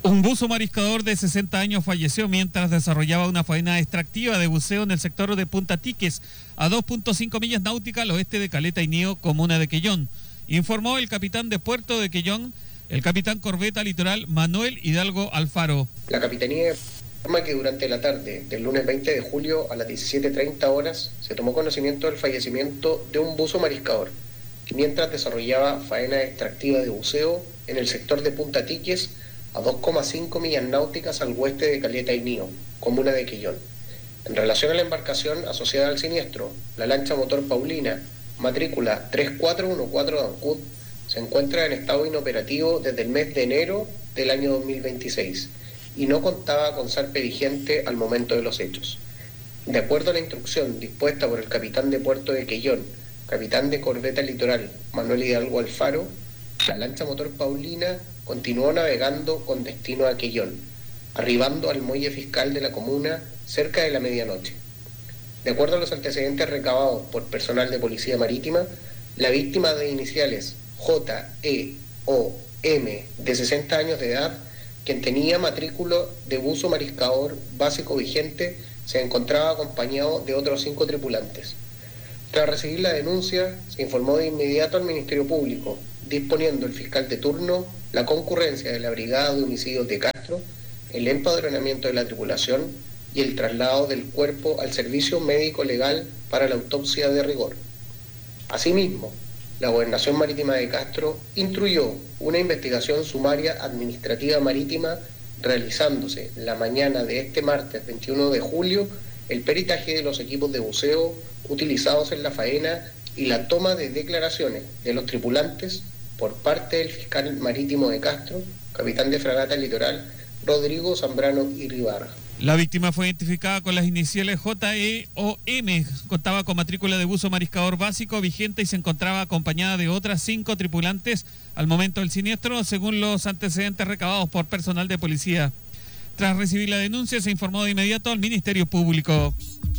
Un buzo mariscador de 60 años falleció mientras desarrollaba una faena extractiva de buceo en el sector de Punta Tiques, a 2.5 millas náuticas al oeste de Caleta Inío, comuna de Quellón. Informó el capitán de Puerto de Quellón, el capitán corbeta litoral Manuel Hidalgo Alfaro. La capitanía informa que durante la tarde del lunes 20 de julio a las 17:30 horas se tomó conocimiento del fallecimiento de un buzo mariscador que mientras desarrollaba faena extractiva de buceo en el sector de Punta Tiques, a 2,5 millas náuticas al oeste de Caleta Inío, comuna de Quellón. En relación a la embarcación asociada al siniestro, la lancha motor Paulina, matrícula 3414 de Ancud, se encuentra en estado inoperativo desde el mes de enero del año 2026 y no contaba con zarpe vigente al momento de los hechos. De acuerdo a la instrucción dispuesta por el capitán de Puerto de Quellón, capitán de corbeta litoral Manuel Hidalgo Alfaro, la lancha motor Paulina continuó navegando con destino a Quellón, arribando al muelle fiscal de la comuna cerca de la medianoche. De acuerdo a los antecedentes recabados por personal de Policía Marítima, la víctima de iniciales J.E.O.M. de 60 años de edad, quien tenía matrícula de buzo mariscador básico vigente, se encontraba acompañado de otros 5 tripulantes. Tras recibir la denuncia, se informó de inmediato al Ministerio Público, disponiendo el fiscal de turno la concurrencia de la Brigada de Homicidios de Castro, el empadronamiento de la tripulación y el traslado del cuerpo al servicio médico legal para la autopsia de rigor. Asimismo, la Gobernación Marítima de Castro instruyó una investigación sumaria administrativa marítima, realizándose la mañana de este martes 21 de julio el peritaje de los equipos de buceo utilizados en la faena y la toma de declaraciones de los tripulantes por parte del fiscal marítimo de Castro, capitán de fragata litoral, Rodrigo Zambrano Irribarra. La víctima fue identificada con las iniciales J.E.O.M. Contaba con matrícula de buzo mariscador básico vigente y se encontraba acompañada de otras 5 tripulantes al momento del siniestro, según los antecedentes recabados por personal de policía. Tras recibir la denuncia, se informó de inmediato al Ministerio Público.